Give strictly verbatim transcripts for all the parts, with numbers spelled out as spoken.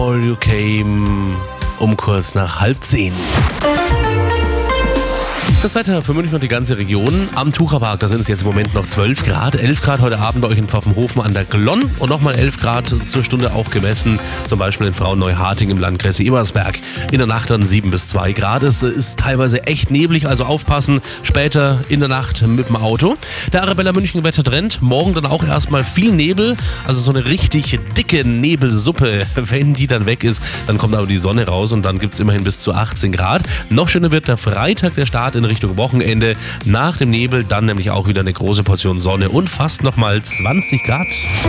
You Came um kurz nach halb zehn. Das Wetter für München und die ganze Region. Am Tucherpark, da sind es jetzt im Moment noch zwölf Grad. elf Grad heute Abend bei euch in Pfaffenhofen an der Glonn und nochmal elf Grad zur Stunde auch gemessen. Zum Beispiel in Frauenneuharting im Landkreis Ebersberg. In der Nacht dann sieben bis zwei Grad. Es ist teilweise echt neblig, also aufpassen. Später in der Nacht mit dem Auto. Der Arabella München Wettertrend. Morgen dann auch erstmal viel Nebel. Also so eine richtig dicke Nebelsuppe. Wenn die dann weg ist, dann kommt aber die Sonne raus und dann gibt es immerhin bis zu achtzehn Grad. Noch schöner wird der Freitag, der Start in Richtung Wochenende. Nach dem Nebel dann nämlich auch wieder eine große Portion Sonne und fast nochmal zwanzig Grad.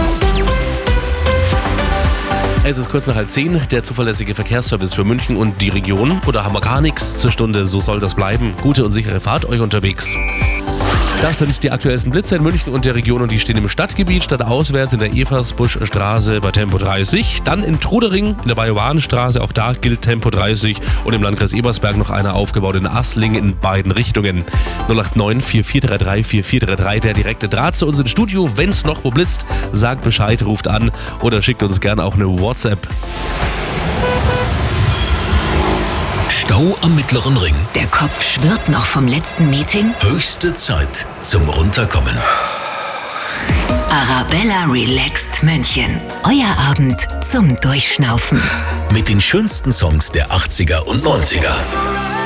Es ist kurz nach halb zehn, der zuverlässige Verkehrsservice für München und die Region. Oder haben wir gar nichts zur Stunde, so soll das bleiben. Gute und sichere Fahrt euch unterwegs. Das sind die aktuellsten Blitzer in München und der Region und die stehen im Stadtgebiet, stadtauswärts in der Eversbuschstraße bei Tempo dreißig. Dann in Trudering in der Bajowanstraße, auch da gilt Tempo dreißig und im Landkreis Ebersberg noch einer aufgebaut in Assling in beiden Richtungen. null acht neun vier vier drei drei vier vier drei drei, der direkte Draht zu uns ins Studio. Wenn es noch wo blitzt, sagt Bescheid, ruft an oder schickt uns gerne auch eine WhatsApp. Stau am Mittleren Ring. Der Kopf schwirrt noch vom letzten Meeting. Höchste Zeit zum Runterkommen. Arabella Relaxed München. Euer Abend zum Durchschnaufen. Mit den schönsten Songs der achtziger und neunziger.